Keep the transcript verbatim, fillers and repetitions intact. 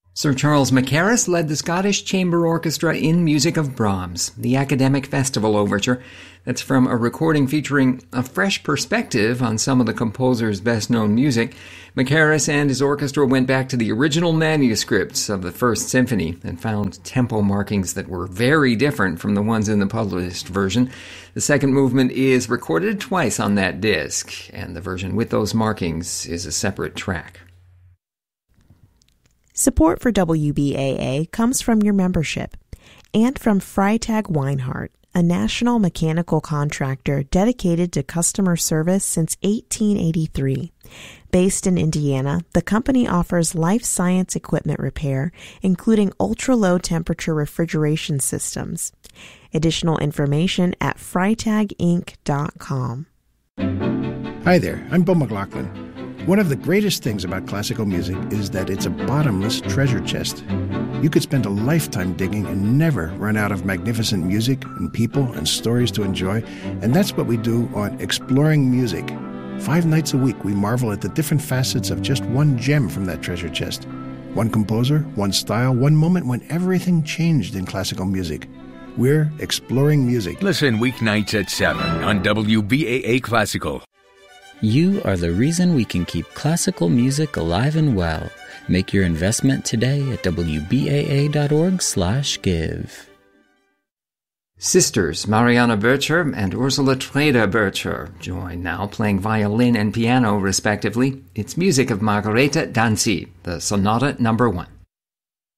Sir Charles Mackerras led the Scottish Chamber Orchestra in music of Brahms, the Academic Festival Overture. That's from a recording featuring a fresh perspective on some of the composer's best-known music. Mackerras and his orchestra went back to the original manuscripts of the First Symphony and found tempo markings that were very different from the ones in the published version. The second movement is recorded twice on that disc, and the version with those markings is a separate track. Support for W B A A comes from your membership and from Freytag Weinhardt, a national mechanical contractor dedicated to customer service since eighteen eighty-three. Based in Indiana, the company offers life science equipment repair, including ultra-low temperature refrigeration systems. Additional information at freytag inc dot com. Hi there, I'm Bill McLaughlin. One of the greatest things about classical music is that it's a bottomless treasure chest. You could spend a lifetime digging and never run out of magnificent music and people and stories to enjoy, and that's what we do on Exploring Music. Five nights a week, we marvel at the different facets of just one gem from that treasure chest. One composer, one style, one moment when everything changed in classical music. We're Exploring Music. Listen weeknights at seven on W B A A Classical. You are the reason we can keep classical music alive and well. Make your investment today at W B A A dot org slash give. Sisters Marianne Bircher and Ursula Treder Bircher join now, playing violin and piano respectively. It's music of Margareta Danzi, the Sonata Number One.